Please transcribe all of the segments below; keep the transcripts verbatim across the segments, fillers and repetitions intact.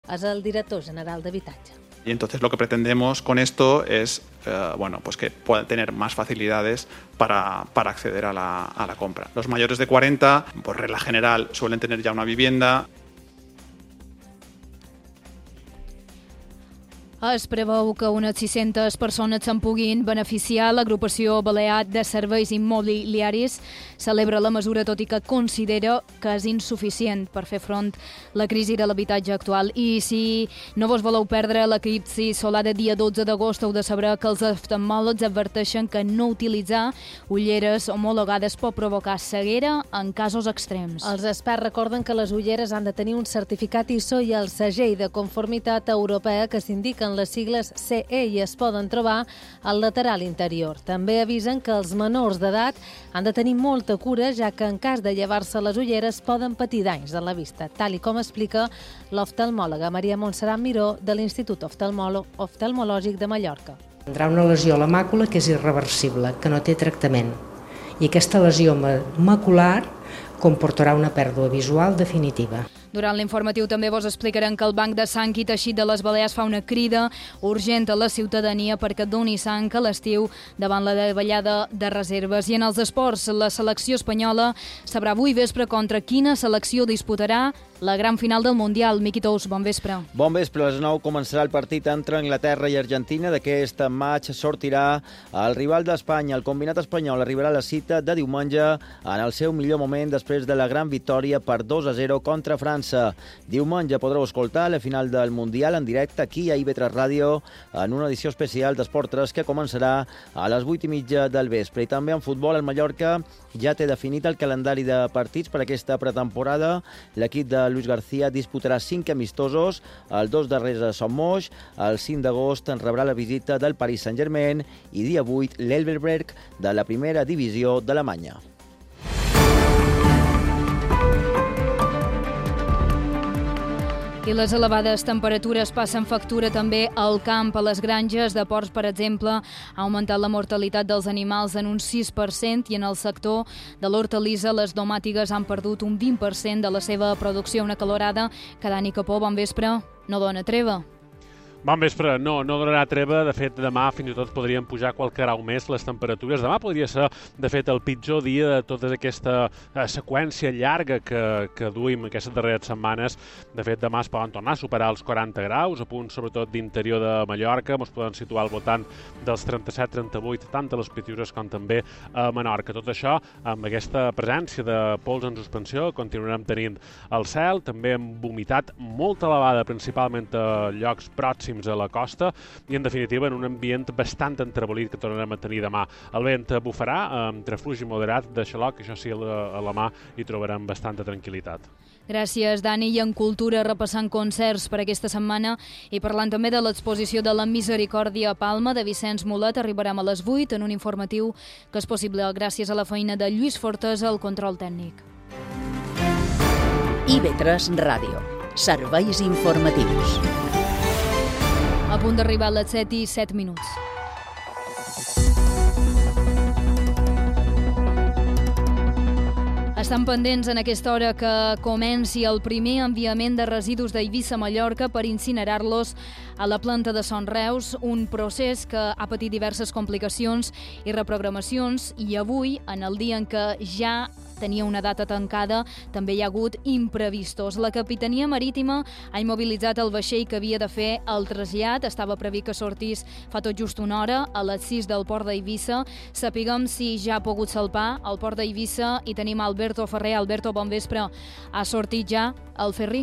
és el director general d'Habitatge. Y entonces lo que pretendemos con esto es eh, bueno, pues que puedan tener más facilidades para, para acceder a la, a la compra. Los mayores de cuarenta, por regla general, suelen tener ya una vivienda. Es preveu que unes sis-centes persones se'n puguin beneficiar. L'agrupació Balear de Serveis Immobiliaris celebra la mesura, tot i que considera que és insuficient per fer front a la crisi de l'habitatge actual. I si no vos voleu perdre l'eclipsi solar de dia dotze d'agost, heu de saber que els oftalmòlegs adverteixen que no utilitzar ulleres homologades pot provocar ceguera en casos extrems. Els experts recorden que les ulleres han de tenir un certificat I S O i el segell de conformitat europea que s'indiquen les sigles C E i es poden trobar al lateral interior. També avisen que els menors d'edat han de tenir molta cura, ja que en cas de llevar-se les ulleres poden patir danys de la vista, tal i com explica l'oftalmòloga Maria Montserrat Miró de l'Institut Oftalmològic de Mallorca. Tindrà una lesió a la màcula que és irreversible, que no té tractament. I aquesta lesió macular comportarà una pèrdua visual definitiva. Durant l'informatiu també vos explicarem que el Banc de Sang i Teixit de les Balears fa una crida urgent a la ciutadania perquè doni sang a l'estiu davant la davallada de reserves. I en els esports, la selecció espanyola sabrà avui vespre contra quina selecció disputarà la gran final del Mundial. Miqui Tous, bon vespre. Bon vespre, a les nou començarà el partit entre Anglaterra i Argentina. D'aquest match sortirà el rival d'Espanya. El combinat espanyol arribarà a la cita de diumenge en el seu millor moment després de la gran victòria per dos a zero contra França. Diumenge podreu escoltar la final del Mundial en directe aquí a I V tres Ràdio en una edició especial d'Esport tres que començarà a les vuit i mitja del vespre. I també en futbol, el Mallorca ja té definit el calendari de partits per aquesta pretemporada. L'equip de Luis García disputarà cinc amistosos, els dos darrers a Sommoix, el cinc d'agost en rebrà la visita del Paris Saint-Germain i dia vuit l'Elversberg de la primera divisió d'Alemanya. I les elevades temperatures passen factura també al camp. A les granges de porcs, per exemple, ha augmentat la mortalitat dels animals en un sis per cent i en el sector de l'hortalissa les domàtigues han perdut un vint per cent de la seva producció. Una calorada que Dani Capó, bon vespre, no dona treva. Bon vespre, no, no donarà treva. De fet, demà fins i tot podrien pujar qualque grau més les temperatures. Demà podria ser, de fet, el pitjor dia de tota aquesta eh, seqüència llarga que, que duim aquestes darreres setmanes. De fet, demà es poden tornar a superar els quaranta graus, a punt sobretot d'interior de Mallorca. Ens poden situar al voltant dels trenta-set trenta-vuit, tant a les Pitiures com també a Menorca. Tot això, amb aquesta presència de pols en suspensió, continuarem tenint el cel, també amb humitat molt elevada, principalment a llocs pròxims a la costa i, en definitiva, en un ambient bastant entrebolit que tornarem a tenir demà. El vent bufarà entre fluix i moderat de xaloc, això sí, a la mà hi trobarem bastanta tranquil·litat. Gràcies, Dani. I en cultura, repassant concerts per aquesta setmana i parlant també de l'exposició de la Misericòrdia a Palma de Vicenç Mulet, arribarem a les vuit en un informatiu que és possible gràcies a la feina de Lluís Fortesa al control tècnic. I V tres Ràdio. Serveis informatius. A punt d'arribar a les set i set minuts. Estan pendents en aquesta hora que comenci el primer enviament de residus d'Eivissa a Mallorca per incinerar-los a la planta de Son Reus, un procés que ha patit diverses complicacions i reprogramacions i avui, en el dia en què ja tenia una data tancada, també hi ha hagut imprevistos. La Capitania Marítima ha immobilitzat el vaixell que havia de fer el trasllat. Estava previst que sortís fa tot just una hora, a les sis del port d'Eivissa. Sapiguem si ja ha pogut salpar al port d'Eivissa i tenim Alberto Ferrer. Alberto, bon vespre. Ha sortit ja el ferri?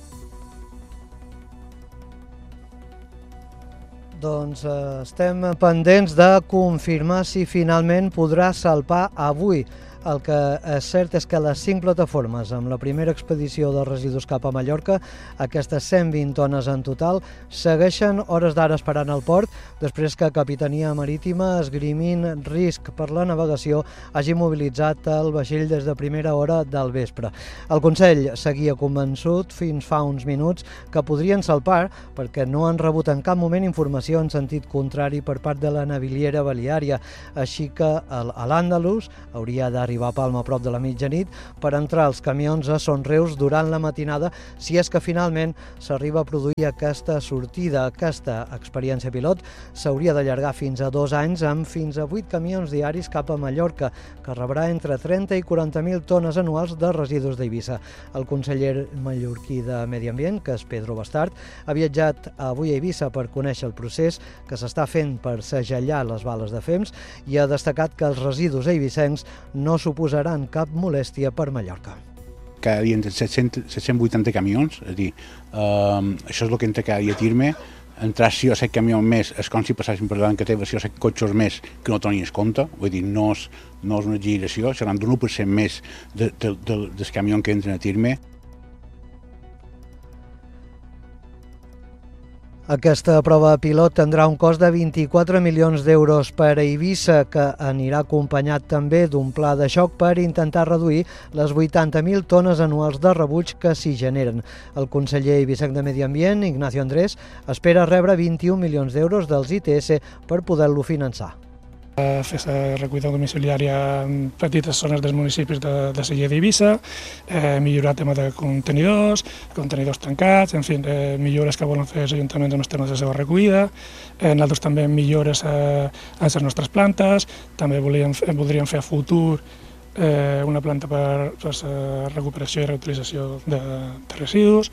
Doncs eh, estem pendents de confirmar si finalment podrà salpar avui. El que és cert és que les cinc plataformes amb la primera expedició de residus cap a Mallorca, aquestes cent vint tones en total, segueixen hores d'ara esperant al port, després que Capitania Marítima, esgrimint risc per la navegació, hagi mobilitzat el vaixell des de primera hora del vespre. El Consell seguia convençut fins fa uns minuts que podrien salpar perquè no han rebut en cap moment informació informació en sentit contrari per part de la naviliera Baliària, així que a l'Àndalus hauria d'arribar a Palma a prop de la mitjanit per entrar els camions a Son Reus durant la matinada, si és que finalment s'arriba a produir aquesta sortida. Aquesta experiència pilot s'hauria d'allargar fins a dos anys amb fins a vuit camions diaris cap a Mallorca, que rebrà entre trenta i quaranta mil tones anuals de residus d'Eivissa. El conseller mallorquí de Medi Ambient, que és Pedro Bastard, ha viatjat avui a Eivissa per conèixer el procés que s'està fent per segellar les bales de fems i ha destacat que els residus eivissencs no suposaran cap molèstia per Mallorca. Cada dia entre set-cents a set-cents vuitanta camions, és a dir, eh, això és el que entra cada dia a Tirme. Entrar sis o set camions més és com si passessin per davant que té sis o set cotxes més que no tenies compte, vull dir, no és, no és una exageració, seran d'un u per cent més de, de, de, dels camions que entren a Tirme. Aquesta prova pilot tindrà un cost de vint-i-quatre milions d'euros per a Eivissa, que anirà acompanyat també d'un pla de xoc per intentar reduir les vuitanta mil tones anuals de rebuig que s'hi generen. El conseller eivissenc de Medi Ambient, Ignacio Andrés, espera rebre vint-i-un milions d'euros dels I T S per poder-lo finançar. Fer la recollida domiciliària en petites zones dels municipis de, de Sella d'Eivissa, eh, millorar el tema de contenidors, contenidors tancats, en fi, eh, millores que volen fer els ajuntaments en els temes de la seva recollida. Eh, nosaltres també millores a, a les nostres plantes, també volíem, voldríem fer a futur eh, una planta per, per la recuperació i reutilització de, de residus.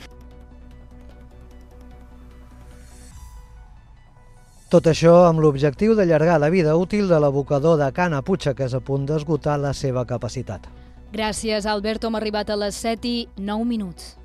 Tot això amb l'objectiu d'allargar la vida útil de l'abocador de Can Aputxa, que és a punt d'esgotar la seva capacitat. Gràcies, Alberto. Hem arribat a les set i nou minuts.